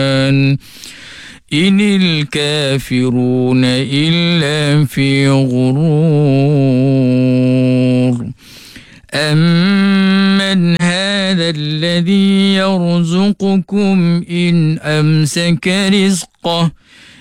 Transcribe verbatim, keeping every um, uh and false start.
إن الكافرون إلا في غرور. أمن هذا الذي يرزقكم إن أمسك رزقه